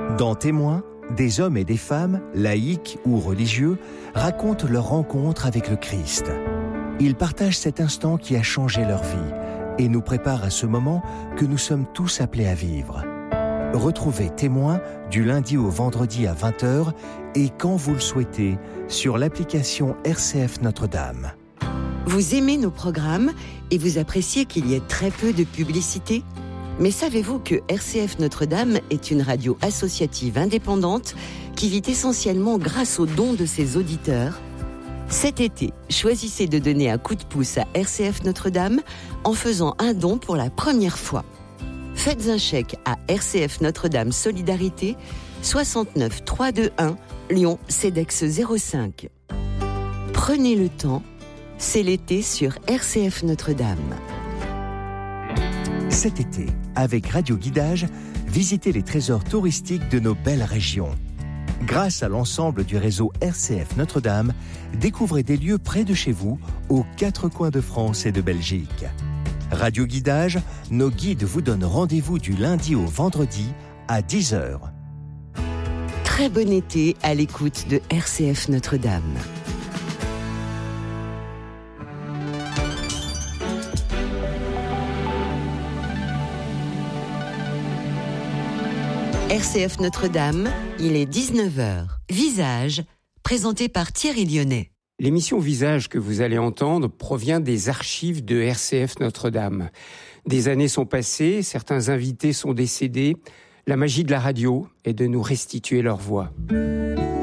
Dans Témoins, des hommes et des femmes, laïcs ou religieux, racontent leur rencontre avec le Christ. Ils partagent cet instant qui a changé leur vie et nous préparent à ce moment que nous sommes tous appelés à vivre. Retrouvez Témoins du lundi au vendredi à 20h et quand vous le souhaitez sur l'application RCF Notre-Dame. Vous aimez nos programmes et vous appréciez qu'il y ait très peu de publicité ? Mais savez-vous que RCF Notre-Dame est une radio associative indépendante qui vit essentiellement grâce aux dons de ses auditeurs ? Cet été, choisissez de donner un coup de pouce à RCF Notre-Dame en faisant un don pour la première fois. Faites un chèque à RCF Notre-Dame Solidarité, 69 321 Lyon CEDEX 05. Prenez le temps, c'est l'été sur RCF Notre-Dame. Cet été, avec Radio Guidage, visitez les trésors touristiques de nos belles régions. Grâce à l'ensemble du réseau RCF Notre-Dame, découvrez des lieux près de chez vous, aux 4 coins de France et de Belgique. Radio Guidage, nos guides vous donnent rendez-vous du lundi au vendredi à 10h. Très bon été à l'écoute de RCF Notre-Dame. RCF Notre-Dame, il est 19h. Visage, présenté par Thierry Lyonnais. L'émission Visage que vous allez entendre provient des archives de RCF Notre-Dame. Des années sont passées, certains invités sont décédés. La magie de la radio est de nous restituer leur voix.